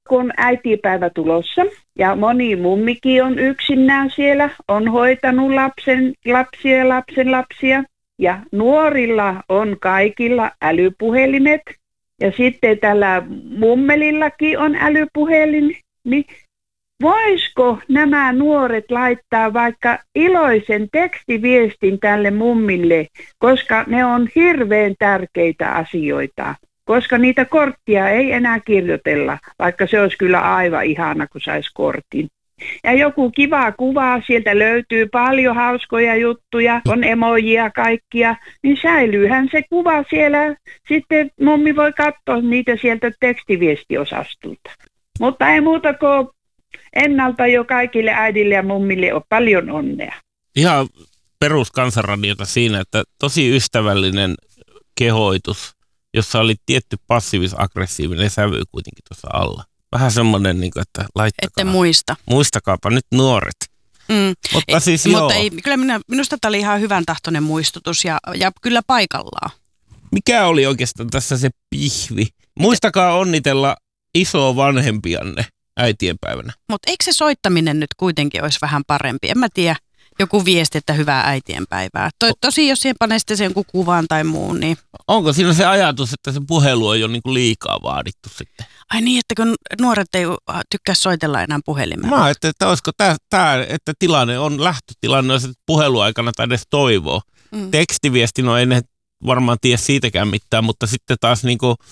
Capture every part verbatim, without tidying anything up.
kun on äitipäivä tulossa ja moni mummikin on yksinään siellä, on hoitanut lapsen, lapsia ja lapsen lapsia. Ja nuorilla on kaikilla älypuhelimet ja sitten tällä mummelillakin on älypuhelin. Niin voisiko nämä nuoret laittaa vaikka iloisen tekstiviestin tälle mummille, koska ne on hirveän tärkeitä asioita. Koska niitä korttia ei enää kirjoitella, vaikka se olisi kyllä aivan ihana, kun saisi kortin. Ja joku kiva kuva, sieltä löytyy paljon hauskoja juttuja, on emojia kaikkia, niin säilyyhän se kuva siellä. Sitten mummi voi katsoa niitä sieltä tekstiviestiosastolta. Mutta ei muuta kuin ennalta jo kaikille äidille ja mummille on paljon onnea. Ihan peruskansanradiota siinä, että tosi ystävällinen kehoitus, jossa oli tietty passiivis-aggressiivinen sävy kuitenkin tuossa alla. Vähän semmoinen, niin kuin, että laittakaa. Ette muista. Muistakaapa nyt nuoret. Mm. Mutta ei, siis mutta joo. ei, kyllä minä, minusta tämä oli ihan hyvän tahtoinen muistutus ja, ja kyllä paikallaan. Mikä oli oikeastaan tässä se pihvi? Muistakaa onnitella isoa vanhempianne äitienpäivänä. Mutta eikö se soittaminen nyt kuitenkin olisi vähän parempi? En mä tiedä. Joku viesti, että hyvää äitienpäivää. To, tosi jos siihen panee sitten sen jonkun kuvan tai muun, niin... Onko siinä se ajatus, että se puhelu on jo niin kuin liikaa vaadittu sitten? Ai niin, että kun nuoret ei tykkää soitella enää puhelimella. Mä ajattelin, että olisiko tämä, että tilanne on lähtötilanne, jos puheluaikana tai edes toivoo. Mm. Tekstiviesti, no ei ne varmaan tiedä siitäkään mitään, mutta sitten taas niin kuin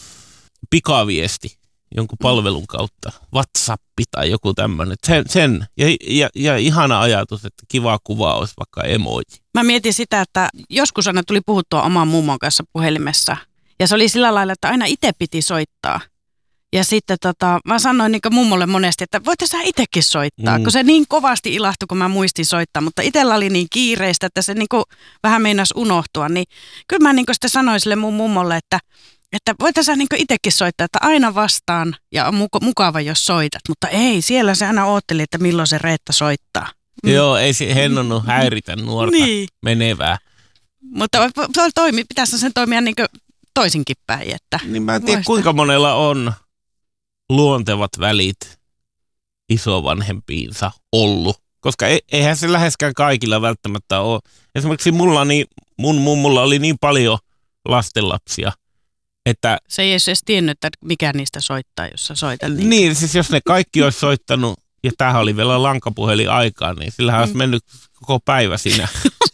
pikaviesti jonkun palvelun kautta, WhatsApp tai joku tämmöinen. Sen, sen. Ja, ja, ja ihana ajatus, että kiva kuva olisi vaikka emoji. Mä mietin sitä, että joskus aina tuli puhuttua oman mummon kanssa puhelimessa. Ja se oli sillä lailla, että aina itse piti soittaa. Ja sitten tota, mä sanoin niin mummolle monesti, että voit sä itsekin soittaa, mm. kun se niin kovasti ilahtui, kun mä muistin soittaa. Mutta itsellä oli niin kiireistä, että se niin vähän meinasi unohtua. Niin kyllä mä niin sitten sanoin sille mun mummolle, että Että voit sä niin itsekin soittaa, että aina vastaan ja on mukava, jos soitat. Mutta ei, siellä se aina ootteli, että milloin se Reetta soittaa. Mm. Joo, ei se hennonnut häiritä nuorta niin. menevää. Mutta toimi, pitäisi sen toimia niin toisinkin päin. Että niin mä en tiedä, kuinka monella on luontevat välit isovanhempiinsa ollut. Koska eihän se läheskään kaikilla välttämättä ole. Esimerkiksi mulla, niin, mun mummulla oli niin paljon lastenlapsia, että se ei edes tiennyt, että mikä niistä soittaa, jos sä soitat niitä. Niin, siis jos ne kaikki olisi soittanut, ja tämähän oli vielä lankapuhelin aikaa, niin sillähän mm. olisi mennyt koko päivä siinä.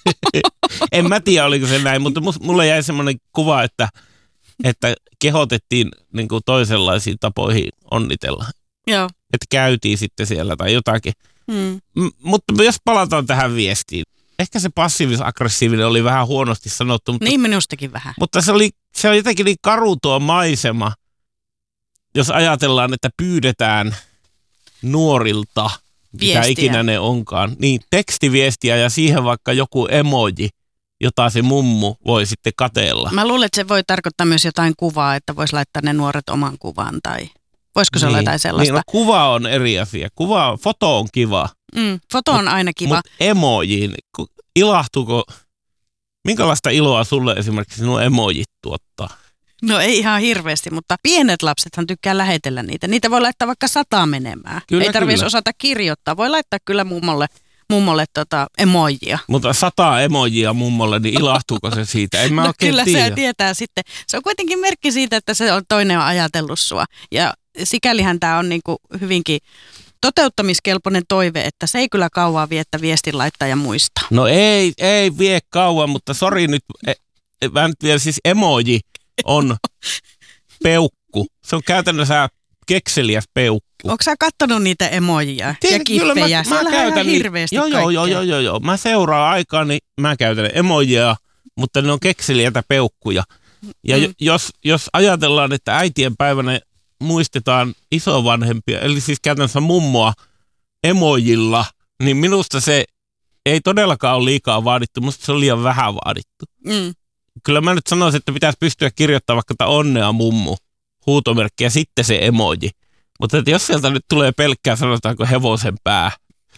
En mä tiedä, oliko se näin, mutta mulle jäi semmoinen kuva, että, että kehotettiin niin kuin toisenlaisiin tapoihin onnitella. Joo. Että käytiin sitten siellä tai jotakin. Mm. M- mutta jos palataan tähän viestiin. Ehkä se passiivis-aggressiivinen oli vähän huonosti sanottu. Mutta, niin minustakin vähän. Mutta se oli, se oli jotenkin niin karu tuo maisema, jos ajatellaan, että pyydetään nuorilta, viestiä. Mitä ikinä ne onkaan, niin tekstiviestiä ja siihen vaikka joku emoji, jota se mummu voi sitten kateella. Mä luulen, että se voi tarkoittaa myös jotain kuvaa, että vois laittaa ne nuoret oman kuvan tai voisiko se niin, olla jotain sellaista? Niin, no, kuva on eri asia. Kuva, foto on kiva. Mm, foto on aina kiva. Mutta emojiin, ilahtuuko, minkälaista iloa sulle esimerkiksi nuo emojit tuottaa? No ei ihan hirveästi, mutta pienet lapsethan tykkää lähetellä niitä. Niitä voi laittaa vaikka sataa menemään. Kyllä, ei tarvitsisi kyllä. osata kirjoittaa. Voi laittaa kyllä mummolle, mummolle tota emojia. Mutta sataa emojia mummolle, niin ilahtuuko se siitä? En mä no oikein kyllä tiedä. se tietää sitten. Se on kuitenkin merkki siitä, että se on toinen on ajatellut sua. Ja sikälihän tämä on niinku hyvinkin toteuttamiskelpoinen toive, että se ei kyllä kauaa vie, että viestin laittaa ja muistaa. No ei, ei vie kauan, mutta sori nyt, e, mä nyt vielä siis emoji on peukku. Se on käytännössä kekseliäs peukku. Onko sä kattonut niitä emojia Tiedä, ja kiffejä? Mä, mä käytän ihan hirveästi joo, joo, joo, joo, joo, joo. Mä seuraan aikaa, niin mä käytän emojia, mutta ne on kekseliäitä peukkuja. Ja mm. jos, jos ajatellaan, että äitien päivänä muistetaan isovanhempia, eli siis käytännössä mummoa emojilla, niin minusta se ei todellakaan ole liikaa vaadittu, musta se on liian vähän vaadittu. Mm. Kyllä mä nyt sanoisin, että pitäisi pystyä kirjoittamaan vaikka tämä onnea mummu, huutomerkki ja sitten se emoji. Mutta että jos sieltä nyt tulee pelkkää, sanotaanko hevosen pää.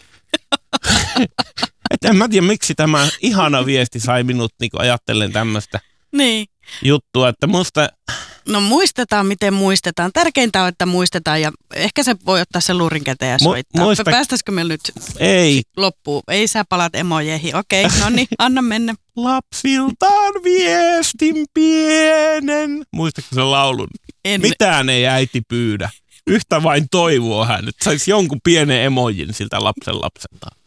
Että en mä tiedä, miksi tämä ihana viesti sai minut niin ajattelen tämmöistä niin. juttua, että musta No muistetaan, miten muistetaan. Tärkeintä on, että muistetaan ja ehkä se voi ottaa sen luurin käteen ja soittaa. Mu- muista... Päästäisikö me nyt Ei. loppuun? Ei sä palat emojeihin. Okei, okay, no niin, anna mennä. Lapsiltaan viestin pienen. Muistatko sen laulun? En. Mitään ei äiti pyydä. Yhtä vain toivoo hän, että saisi jonkun pienen emojin siltä lapsen lapselta.